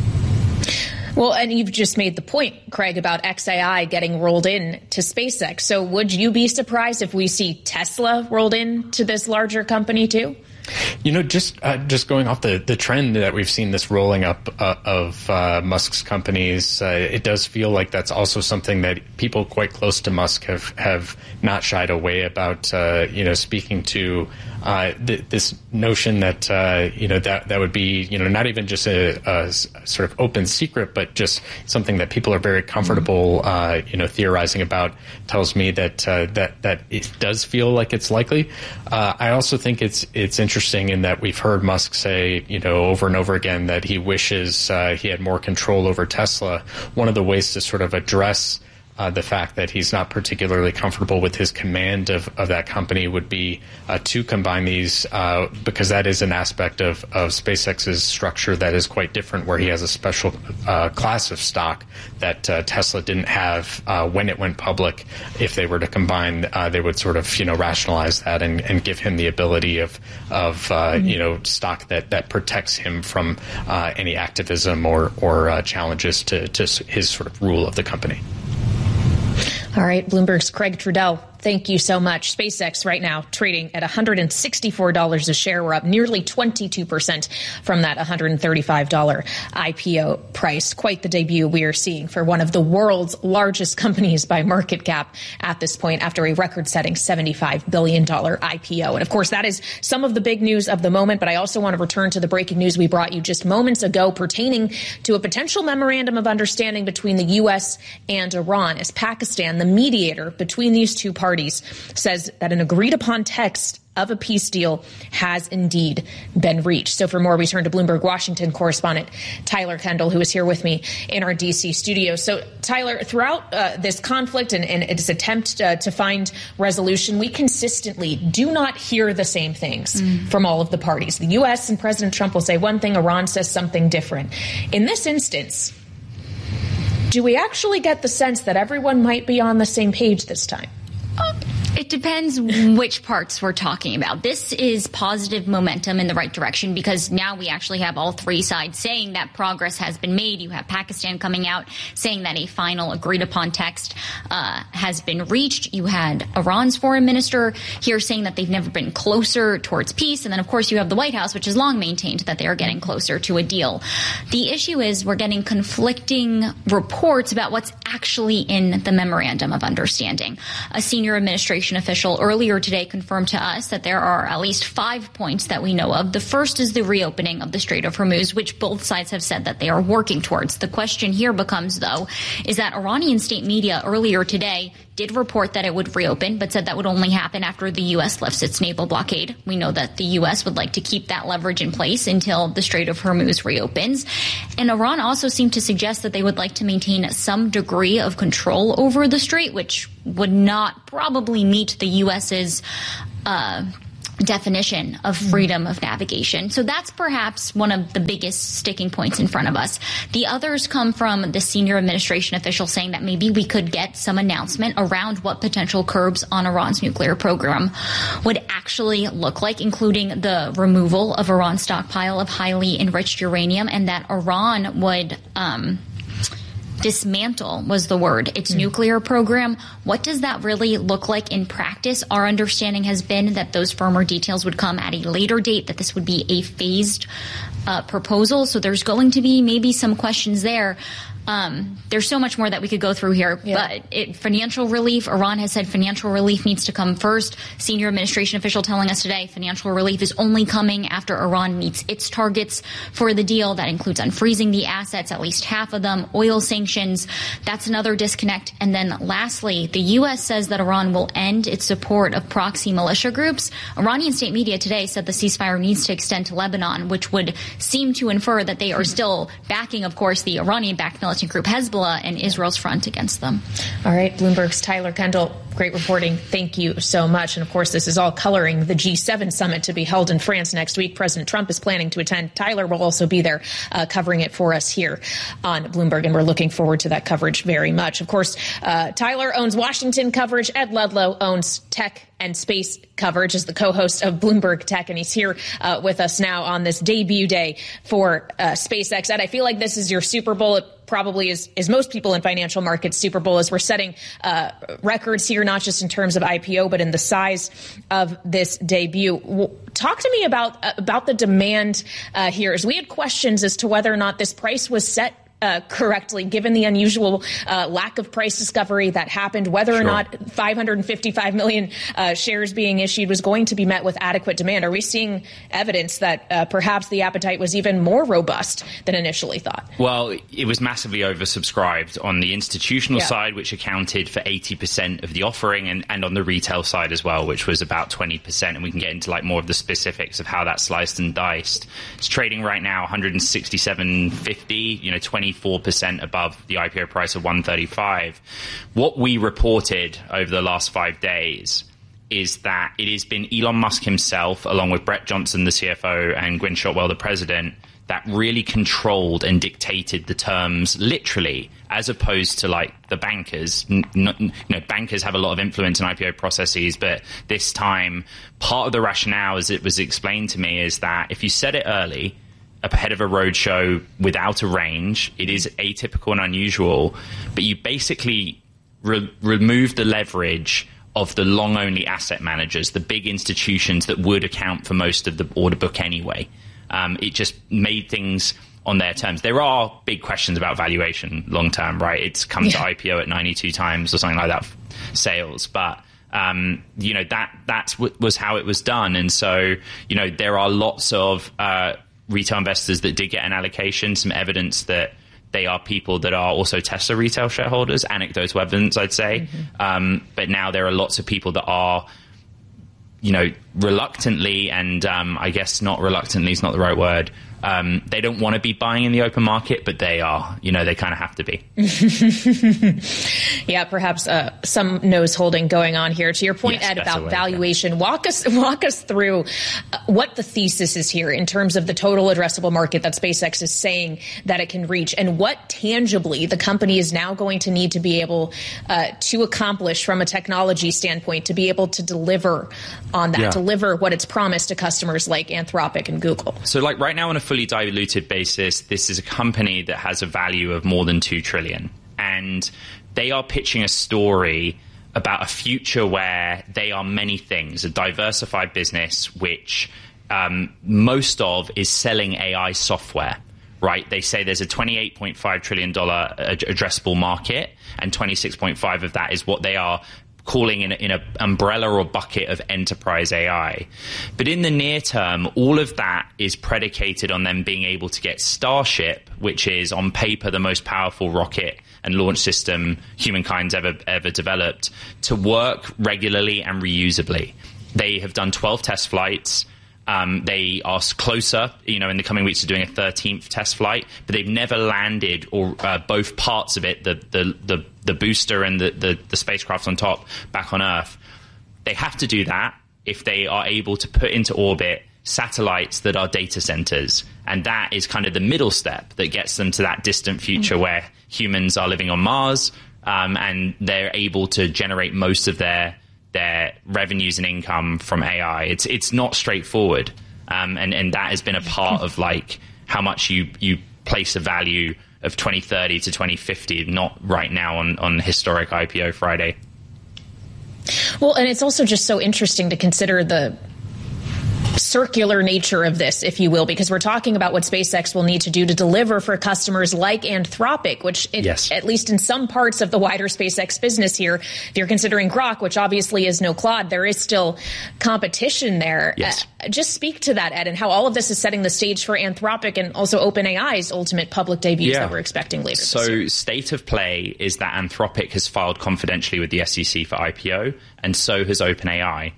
Well, and you've just made the point, Craig, about X A I getting rolled in to SpaceX. So would you be surprised if we see Tesla rolled in to this larger company too? You know, just uh, just going off the, the trend that we've seen this rolling up uh, of uh, Musk's companies, uh, it does feel like that's also something that people quite close to Musk have, have not shied away about, uh, you know, speaking to uh, th- this notion that, uh, you know, that, that would be, you know, not even just a, a sort of open secret, but just something that people are very comfortable, mm-hmm. uh, you know, theorizing about. Tells me that uh, that that it does feel like it's likely. Uh, I also think it's it's interesting in that we've heard Musk say, you know, over and over again that he wishes uh, he had more control over Tesla. One of the ways to sort of address Uh, the fact that he's not particularly comfortable with his command of, of that company would be uh, to combine these uh, because that is an aspect of, of SpaceX's structure that is quite different, where he has a special uh, class of stock that uh, Tesla didn't have uh, when it went public. If they were to combine, uh, they would sort of, you know, rationalize that and, and give him the ability of, of uh, mm-hmm. you know, stock that, that protects him from uh, any activism or, or uh, challenges to, to his sort of rule of the company. All right, Bloomberg's Craig Trudell, thank you so much. SpaceX right now trading at one hundred sixty-four dollars a share. We're up nearly twenty-two percent from that one hundred thirty-five dollars I P O price. Quite the debut we are seeing for one of the world's largest companies by market cap at this point after a record-setting seventy-five billion dollars I P O. And of course, that is some of the big news of the moment. But I also want to return to the breaking news we brought you just moments ago pertaining to a potential memorandum of understanding between the U S and Iran, as Pakistan, the mediator between these two parties, parties says that an agreed upon text of a peace deal has indeed been reached. So for more, we turn to Bloomberg Washington correspondent Tyler Kendall, who is here with me in our D C studio. So Tyler, throughout uh, this conflict and, and its attempt uh, to find resolution, we consistently do not hear the same things mm. from all of the parties. The U S and President Trump will say one thing, Iran says something different. In this instance, do we actually get the sense that everyone might be on the same page this time? Uh, It depends which parts we're talking about. This is positive momentum in the right direction because now we actually have all three sides saying that progress has been made. You have Pakistan coming out saying that a final agreed upon text uh, has been reached. You had Iran's foreign minister here saying that they've never been closer towards peace. And then, of course, you have the White House, which has long maintained that they are getting closer to a deal. The issue is we're getting conflicting reports about what's actually in the memorandum of understanding. A senior administration official earlier today confirmed to us that there are at least five points that we know of. The first is the reopening of the Strait of Hormuz, which both sides have said that they are working towards. The question here becomes, though, is that Iranian state media earlier today did report that it would reopen, but said that would only happen after the U S lifts its naval blockade. We know that the U S would like to keep that leverage in place until the Strait of Hormuz reopens. And Iran also seemed to suggest that they would like to maintain some degree of control over the strait, which would not probably meet the U S's uh definition of freedom of navigation. So that's perhaps one of the biggest sticking points in front of us. The others come from the senior administration official saying that maybe we could get some announcement around what potential curbs on Iran's nuclear program would actually look like, including the removal of Iran's stockpile of highly enriched uranium, and that Iran would um dismantle was the word, its mm. nuclear program. What does that really look like in practice? Our understanding has been that those firmer details would come at a later date, that this would be a phased uh, proposal. So there's going to be maybe some questions there. Um, there's so much more that we could go through here, yeah. but it, financial relief, Iran has said financial relief needs to come first. Senior administration official telling us today financial relief is only coming after Iran meets its targets for the deal. That includes unfreezing the assets, at least half of them, oil sanctions. That's another disconnect. And then lastly, the U S says that Iran will end its support of proxy militia groups. Iranian state media today said the ceasefire needs to extend to Lebanon, which would seem to infer that they are still backing, of course, the Iranian-backed militant group Hezbollah and Israel's front against them. All right, Bloomberg's Tyler Kendall, great reporting. Thank you so much. And of course, this is all coloring the G seven summit to be held in France next week. President Trump is planning to attend. Tyler will also be there uh, covering it for us here on Bloomberg, and we're looking forward to that coverage very much. Of course, uh, Tyler owns Washington coverage. Ed Ludlow owns tech and space coverage as the co-host of Bloomberg Tech, and he's here uh, with us now on this debut day for uh, SpaceX. Ed, I feel like this is your Super Bowl. It probably is, is most people in financial markets Super Bowl, as we're setting uh, records here, not just in terms of I P O, but in the size of this debut. Talk to me about uh, about the demand uh, here, as we had questions as to whether or not this price was set Uh, correctly, given the unusual uh, lack of price discovery that happened, whether sure. or not five hundred fifty-five million uh, shares being issued was going to be met with adequate demand. Are we seeing evidence that uh, perhaps the appetite was even more robust than initially thought? Well, it was massively oversubscribed on the institutional yeah. side, which accounted for eighty percent of the offering, and, and on the retail side as well, which was about twenty percent. And we can get into like more of the specifics of how that sliced and diced. It's trading right now one hundred sixty-seven fifty, you know, twenty twenty-four percent above the I P O price of one thirty-five. What we reported over the last five days is that it has been Elon Musk himself, along with Brett Johnson, the C F O, and Gwynne Shotwell, the president, that really controlled and dictated the terms literally, as opposed to like the bankers. N- n- you know, bankers have a lot of influence in I P O processes, but this time, part of the rationale, as it was explained to me, is that if you set it early, ahead of a roadshow without a range, it is atypical and unusual, but you basically re- remove the leverage of the long-only asset managers, the big institutions that would account for most of the order book anyway. Um, it just made things on their terms. There are big questions about valuation long-term, right? It's come yeah. to I P O at ninety-two times or something like that, sales, but um, you know, that that's w- was how it was done. And so, you know, there are lots of uh, retail investors that did get an allocation, some evidence that They are people that are also Tesla retail shareholders, anecdotal evidence, I'd say. Mm-hmm. Um, but now there are lots of people that are, you know, reluctantly, and um, I guess not reluctantly is not the right word. Um, they don't want to be buying in the open market, but they are. You know, they kind of have to be. Yeah, perhaps uh, some nose holding going on here. To your point, yes, Ed, about way, valuation, yeah. walk us walk us through uh, what the thesis is here in terms of the total addressable market that SpaceX is saying that it can reach, and what tangibly the company is now going to need to be able uh, to accomplish from a technology standpoint to be able to deliver on that, yeah. deliver what it's promised to customers like Anthropic and Google. So, like right now on a fully diluted basis, this is a company that has a value of more than two trillion dollars. And they are pitching a story about a future where they are many things, a diversified business, which um, most of is selling A I software, right? They say there's a twenty-eight point five trillion dollars addressable market, and twenty-six point five of that is what they are calling in, in an umbrella or bucket of enterprise A I. But in the near term, all of that is predicated on them being able to get Starship, which is on paper the most powerful rocket and launch system humankind's ever ever developed, to work regularly and reusably. They have done twelve test flights. Um, they are closer, you know, in the coming weeks to doing a thirteenth test flight, but they've never landed or uh, both parts of it, the the the, the booster and the, the the spacecraft on top, back on Earth. They have to do that if they are able to put into orbit satellites that are data centers, and that is kind of the middle step that gets them to that distant future mm-hmm. where humans are living on Mars, um, and they're able to generate most of their their revenues and income from A I. It's it's not straightforward, um, and and that has been a part of like how much you you place a value of twenty thirty to twenty fifty, not right now on on historic I P O Friday. Well, and it's also just so interesting to consider the circular nature of this, if you will, because we're talking about what SpaceX will need to do to deliver for customers like Anthropic, which it, yes. at least in some parts of the wider SpaceX business here, if you're considering Grok, which obviously is no Claude, there is still competition there. Yes. Uh, just speak to that, Ed, and how all of this is setting the stage for Anthropic and also OpenAI's ultimate public debuts yeah. that we're expecting later so this year. State of play is that Anthropic has filed confidentially with the S E C for I P O, and so has OpenAI.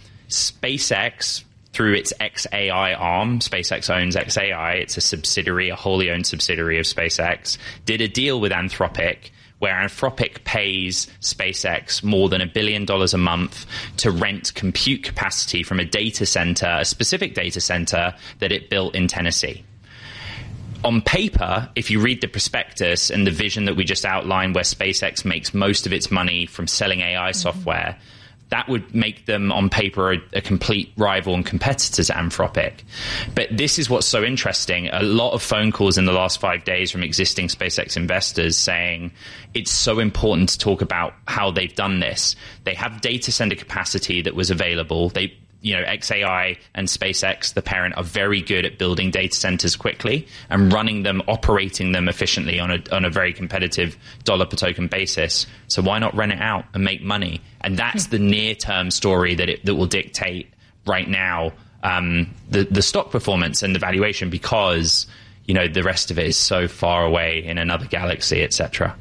SpaceX, through its X A I arm, SpaceX owns X A I, it's a subsidiary, a wholly owned subsidiary of SpaceX, did a deal with Anthropic where Anthropic pays SpaceX more than a billion dollars a month to rent compute capacity from a data center, a specific data center that it built in Tennessee. On paper, if you read the prospectus and the vision that we just outlined where SpaceX makes most of its money from selling A I mm-hmm. software, that would make them, on paper, a, a complete rival and competitor to Anthropic. But this is what's so interesting. A lot of phone calls in the last five days from existing SpaceX investors saying it's so important to talk about how they've done this. They have data center capacity that was available. They You know, X A I and SpaceX, the parent, are very good at building data centers quickly and running them, operating them efficiently on a on a very competitive dollar per token basis. So why not rent it out and make money? And that's the near-term story that it that will dictate right now um, the the stock performance and the valuation, because you know the rest of it is so far away in another galaxy, et cetera.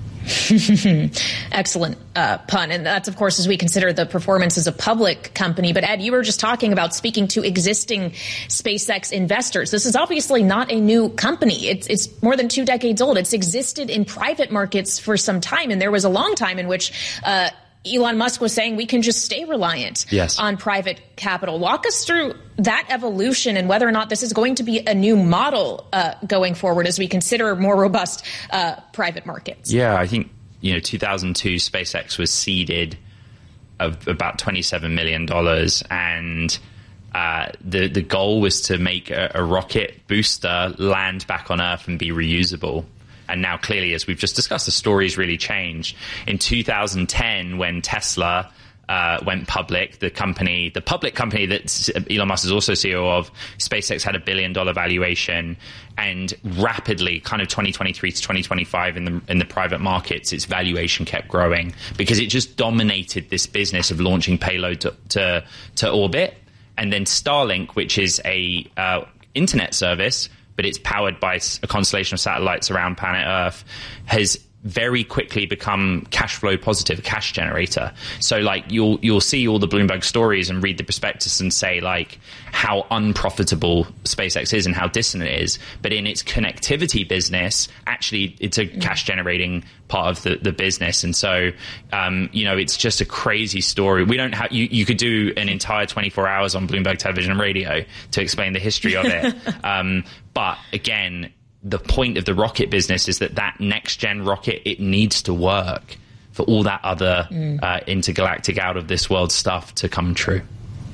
Excellent uh, pun. And that's, of course, as we consider the performance as a public company. But Ed, you were just talking about speaking to existing SpaceX investors. This is obviously not a new company. It's, it's more than two decades old. It's existed in private markets for some time. And there was a long time in which uh, Elon Musk was saying we can just stay reliant yes. on private capital. Walk us through that evolution and whether or not this is going to be a new model uh, going forward as we consider more robust uh, private markets. Yeah, I think, you know, two thousand two, SpaceX was seeded of about twenty-seven million dollars, and uh, the, the goal was to make a, a rocket booster land back on Earth and be reusable. And now, clearly, as we've just discussed, the story's really changed. In two thousand ten, when Tesla uh, went public, the company, the public company that Elon Musk is also C E O of, SpaceX had a billion dollar valuation, and rapidly, kind of twenty twenty-three to twenty twenty-five, in the in the private markets, its valuation kept growing because it just dominated this business of launching payload to to, to orbit. And then Starlink, which is a uh, internet service, but it's powered by a constellation of satellites around planet Earth, has very quickly become cash flow positive, a cash generator. So like you'll you'll see all the Bloomberg stories and read the prospectus and say like how unprofitable SpaceX is and how distant it is. But in its connectivity business, actually it's a cash generating part of the, the business. And so, um, you know, it's just a crazy story. We don't have, you, you could do an entire twenty-four hours on Bloomberg Television and Radio to explain the history of it. um, but again, the point of the rocket business is that that next gen rocket, it needs to work for all that other mm. uh, intergalactic out of this world stuff to come true.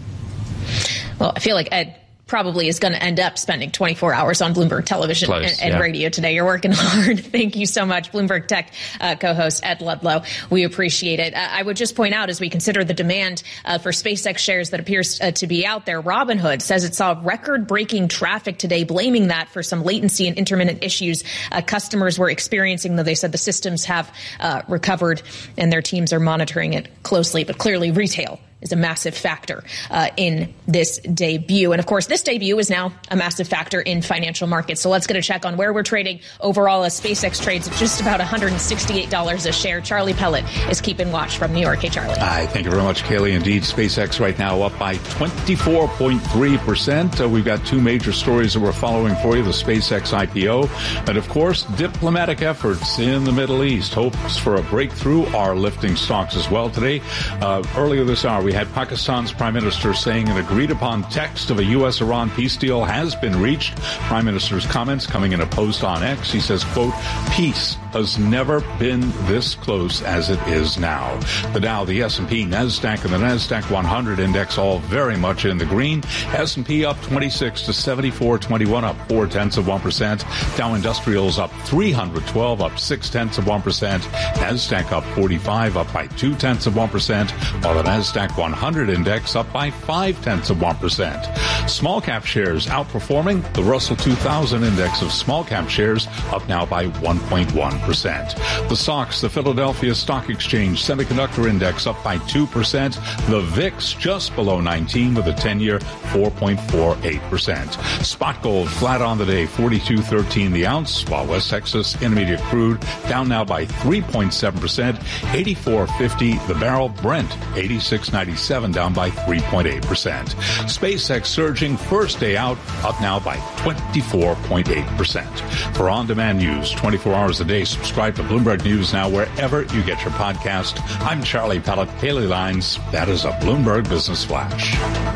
Well, I feel like Ed probably is going to end up spending twenty-four hours on Bloomberg Television Close, and, and yeah. radio today. You're working hard. Thank you so much, Bloomberg Tech uh, co-host Ed Ludlow. We appreciate it. Uh, I would just point out, as we consider the demand uh, for SpaceX shares that appears uh, to be out there, Robinhood says it saw record-breaking traffic today, blaming that for some latency and intermittent issues uh, customers were experiencing, though they said the systems have uh, recovered and their teams are monitoring it closely. But clearly retail is a massive factor uh, in this debut. And of course, this debut is now a massive factor in financial markets. So let's get a check on where we're trading overall as SpaceX trades at just about one hundred sixty-eight dollars a share. Charlie Pellet is keeping watch from New York. Hey, Charlie. Hi, thank you very much, Kaylee. Indeed, SpaceX right now up by twenty-four point three percent. Uh, we've got two major stories that we're following for you, the SpaceX I P O, and of course, diplomatic efforts in the Middle East. Hopes for a breakthrough are lifting stocks as well today. Uh, earlier this hour, we had Pakistan's Prime Minister saying an agreed-upon text of a U S Iran peace deal has been reached. Prime Minister's comments coming in a post on X. He says, quote, peace has never been this close as it is now. The Dow, the S and P, NASDAQ, and the NASDAQ one hundred index all very much in the green. S and P up twenty-six to seventy-four twenty-one, up four tenths of one percent. Dow Industrials up three hundred twelve, up six tenths of one percent. NASDAQ up forty-five, up by two tenths of one percent, while the NASDAQ one hundred index up by five tenths of one percent. Small cap shares outperforming the Russell two thousand index of small cap shares up now by one point one percent. The S O X, the Philadelphia Stock Exchange Semiconductor Index up by two percent. The V I X just below nineteen with a ten-year four point four eight percent. Spot gold flat on the day, forty-two thirteen the ounce, while West Texas Intermediate crude down now by three point seven percent, eighty-four fifty the barrel. Brent eighty-six ninety-seven down by three point eight percent. SpaceX surging first day out, up now by twenty-four point eight percent. For on-demand news twenty-four hours a day, subscribe to Bloomberg News now wherever you get your podcast. I'm Charlie Pellet, Kaylee Lines. That is a Bloomberg Business Flash.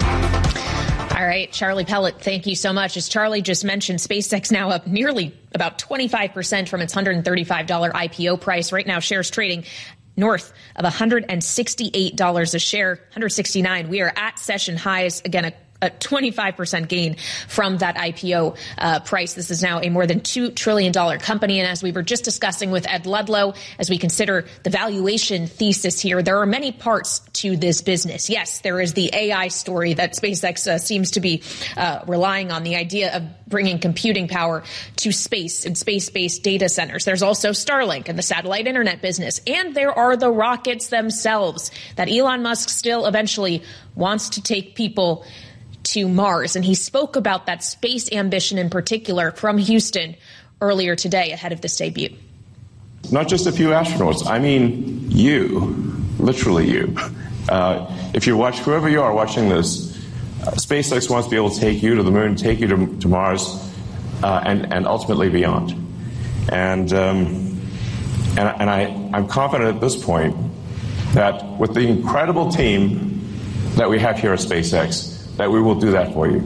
All right, Charlie Pellet, thank you so much. As Charlie just mentioned, SpaceX now up nearly about twenty-five percent from its one hundred thirty-five dollars I P O price. Right now, shares trading north of one hundred sixty-eight dollars a share, one hundred sixty-nine. We are at session highs. Again, a a twenty-five percent gain from that I P O uh, price. This is now a more than two trillion dollars company. And as we were just discussing with Ed Ludlow, as we consider the valuation thesis here, there are many parts to this business. Yes, there is the A I story that SpaceX uh, seems to be uh, relying on, the idea of bringing computing power to space and space-based data centers. There's also Starlink and the satellite internet business. And there are the rockets themselves that Elon Musk still eventually wants to take people to Mars. And he spoke about that space ambition in particular from Houston earlier today ahead of this debut. Not just a few astronauts. I mean, you, literally you. Uh, if you watch, whoever you are watching this, uh, SpaceX wants to be able to take you to the moon, take you to, to Mars, uh, and, and ultimately beyond. And, um, and, and I, I'm confident at this point that with the incredible team that we have here at SpaceX, that we will do that for you.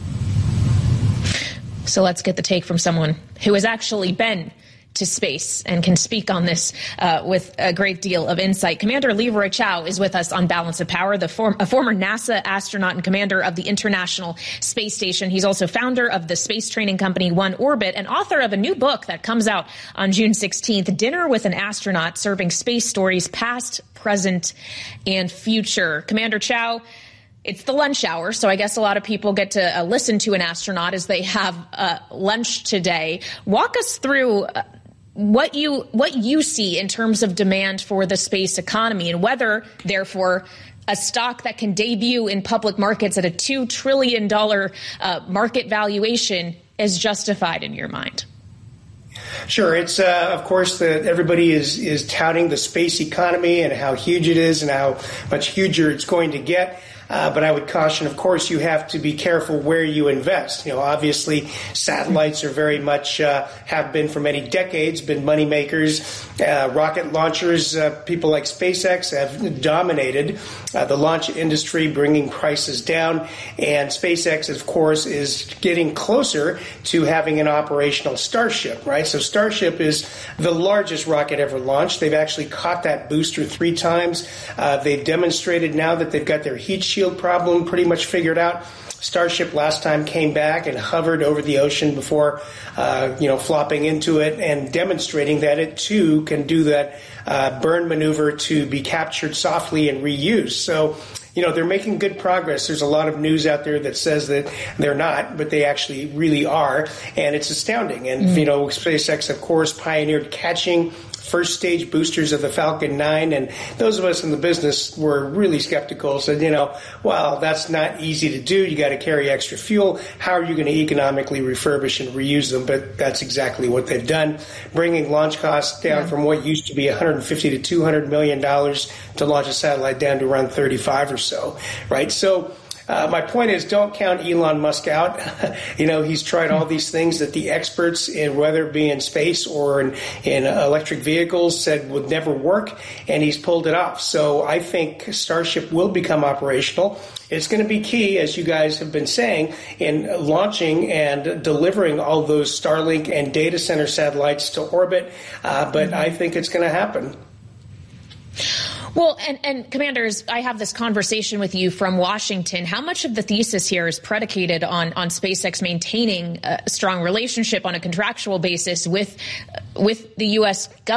So let's get the take from someone who has actually been to space and can speak on this uh, with a great deal of insight. Commander Leroy Chiao is with us on Balance of Power, the form, a former NASA astronaut and commander of the International Space Station. He's also founder of the space training company One Orbit and author of a new book that comes out on June sixteenth, Dinner with an Astronaut, Serving Space Stories Past, Present, and Future. Commander Chiao, it's the lunch hour, so I guess a lot of people get to uh, listen to an astronaut as they have uh, lunch today. Walk us through uh, what you what you see in terms of demand for the space economy and whether, therefore, a stock that can debut in public markets at a two trillion dollars uh, market valuation is justified in your mind? Sure. It's, uh, of course, that everybody is, is touting the space economy and how huge it is and how much huger it's going to get. Uh, but I would caution, of course, you have to be careful where you invest. You know, obviously, satellites are very much, uh, have been for many decades, been money makers. Uh, rocket launchers, uh, people like SpaceX have dominated uh, the launch industry, bringing prices down. And SpaceX, of course, is getting closer to having an operational Starship, right? So Starship is the largest rocket ever launched. They've actually caught that booster three times. Uh, they've demonstrated now that they've got their heat shield problem pretty much figured out. Starship last time came back and hovered over the ocean before, uh, you know, flopping into it and demonstrating that it too can do that uh, burn maneuver to be captured softly and reused. So, you know, they're making good progress. There's a lot of news out there that says that they're not, but they actually really are, and it's astounding. And, mm-hmm. you know, SpaceX, of course, pioneered catching first stage boosters of the Falcon nine, and those of us in the business were really skeptical, said, you know, well, that's not easy to do. You got to carry extra fuel. How are you going to economically refurbish and reuse them? But that's exactly what they've done, bringing launch costs down yeah. from what used to be one hundred fifty to two hundred million dollars to launch a satellite down to around thirty-five or so, right? So Uh, my point is, don't count Elon Musk out. You know, he's tried all these things that the experts, in whether it be in space or in, in electric vehicles, said would never work, and he's pulled it off. So I think Starship will become operational. It's going to be key, as you guys have been saying, in launching and delivering all those Starlink and data center satellites to orbit, uh, but I think it's going to happen. Well, and, and commanders, I have this conversation with you from Washington. How much of the thesis here is predicated on, on SpaceX maintaining a strong relationship on a contractual basis with, with the U S government?